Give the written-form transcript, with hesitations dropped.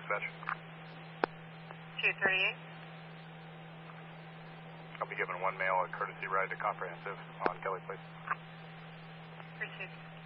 dispatch. 238. I'll be giving one male a courtesy ride to Comprehensive on Kelly Place. Received.